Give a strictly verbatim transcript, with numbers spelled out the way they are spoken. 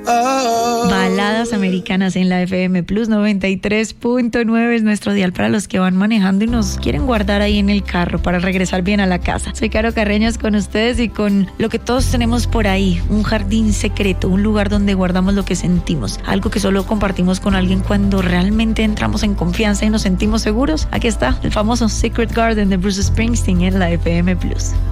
Baladas americanas en la F M Plus noventa y tres punto nueve es nuestro dial para los que van manejando y nos quieren guardar ahí en el carro para regresar bien a la casa. Soy Caro Carreños con ustedes y con lo que todos tenemos por ahí, un jardín secreto, un lugar donde guardamos lo que sentimos, algo que solo compartimos con alguien cuando realmente entramos en confianza y nos sentimos seguros. Aquí está el famoso Secret Garden de Bruce Springsteen en la F M Plus.